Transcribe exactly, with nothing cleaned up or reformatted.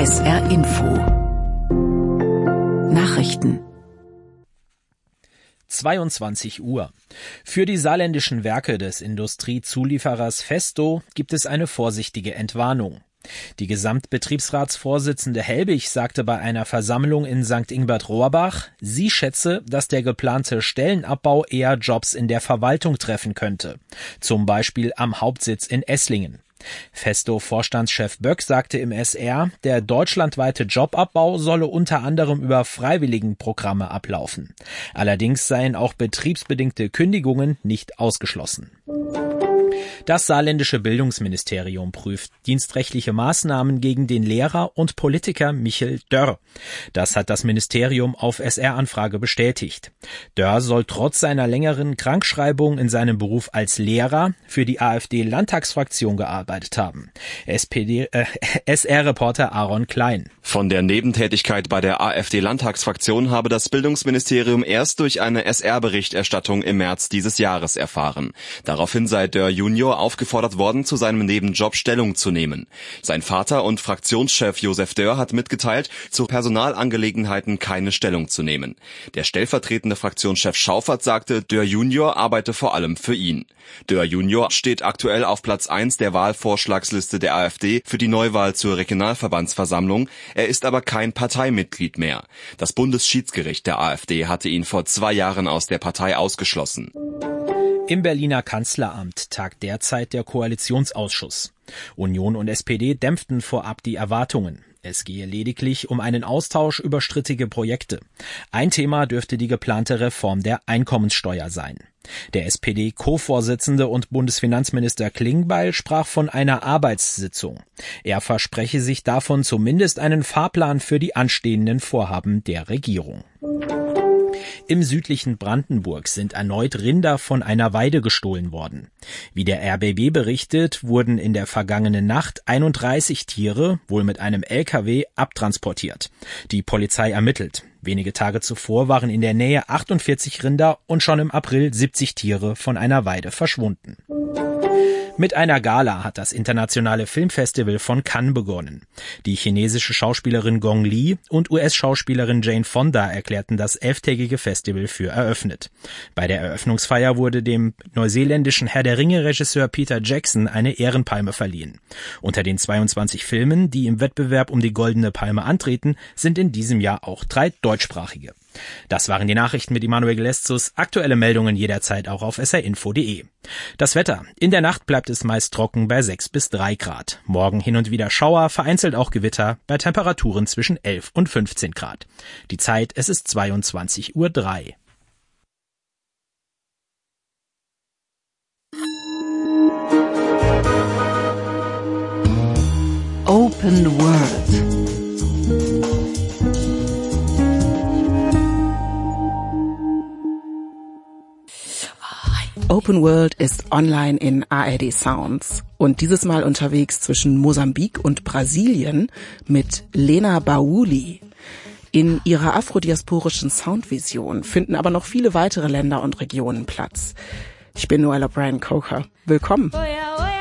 S R Info Nachrichten zweiundzwanzig Uhr. Für die saarländischen Werke des Industriezulieferers Festo gibt es eine vorsichtige Entwarnung. Die Gesamtbetriebsratsvorsitzende Helbig sagte bei einer Versammlung in Sankt Ingbert-Rohrbach, sie schätze, dass der geplante Stellenabbau eher Jobs in der Verwaltung treffen könnte, zum Beispiel am Hauptsitz in Esslingen. Festo-Vorstandschef Böck sagte im S R, der deutschlandweite Jobabbau solle unter anderem über Freiwilligenprogramme ablaufen. Allerdings seien auch betriebsbedingte Kündigungen nicht ausgeschlossen. Das saarländische Bildungsministerium prüft dienstrechtliche Maßnahmen gegen den Lehrer und Politiker Michel Dörr. Das hat das Ministerium auf S R-Anfrage bestätigt. Dörr soll trotz seiner längeren Krankschreibung in seinem Beruf als Lehrer für die AfD-Landtagsfraktion gearbeitet haben. S P D, äh, S R-Reporter Aaron Klein. Von der Nebentätigkeit bei der AfD-Landtagsfraktion habe das Bildungsministerium erst durch eine S R-Berichterstattung im März dieses Jahres erfahren. Daraufhin sei Dörr Junior aufgefordert worden, zu seinem Nebenjob Stellung zu nehmen. Sein Vater und Fraktionschef Josef Dörr hat mitgeteilt, zu Personalangelegenheiten keine Stellung zu nehmen. Der stellvertretende Fraktionschef Schaufert sagte, Dörr Junior arbeite vor allem für ihn. Dörr Junior steht aktuell auf Platz eins der Wahlvorschlagsliste der AfD für die Neuwahl zur Regionalverbandsversammlung. Er ist aber kein Parteimitglied mehr. Das Bundesschiedsgericht der AfD hatte ihn vor zwei Jahren aus der Partei ausgeschlossen. Im Berliner Kanzleramt tagt derzeit der Koalitionsausschuss. Union und S P D dämpften vorab die Erwartungen. Es gehe lediglich um einen Austausch über strittige Projekte. Ein Thema dürfte die geplante Reform der Einkommenssteuer sein. Der S P D-Co-Vorsitzende und Bundesfinanzminister Klingbeil sprach von einer Arbeitssitzung. Er verspreche sich davon zumindest einen Fahrplan für die anstehenden Vorhaben der Regierung. Im südlichen Brandenburg sind erneut Rinder von einer Weide gestohlen worden. Wie der R B B berichtet, wurden in der vergangenen Nacht einunddreißig Tiere, wohl mit einem L K W, abtransportiert. Die Polizei ermittelt. Wenige Tage zuvor waren in der Nähe achtundvierzig Rinder und schon im April siebzig Tiere von einer Weide verschwunden. Mit einer Gala hat das internationale Filmfestival von Cannes begonnen. Die chinesische Schauspielerin Gong Li und U S-Schauspielerin Jane Fonda erklärten das elftägige Festival für eröffnet. Bei der Eröffnungsfeier wurde dem neuseeländischen Herr der Ringe-Regisseur Peter Jackson eine Ehrenpalme verliehen. Unter den zweiundzwanzig Filmen, die im Wettbewerb um die Goldene Palme antreten, sind in diesem Jahr auch drei deutschsprachige. Das waren die Nachrichten mit Immanuel Geleszus. Aktuelle Meldungen jederzeit auch auf s r info punkt d e. Das Wetter. In der Nacht bleibt es meist trocken bei sechs bis drei Grad. Morgen hin und wieder Schauer, vereinzelt auch Gewitter bei Temperaturen zwischen elf und fünfzehn Grad. Die Zeit, es ist zweiundzwanzig Uhr drei. Open World. Open World ist online in A R D Sounds und dieses Mal unterwegs zwischen Mosambik und Brasilien mit Lena Bauli. In ihrer afrodiasporischen Soundvision finden aber noch viele weitere Länder und Regionen Platz. Ich bin Noella Bryan Coker. Willkommen.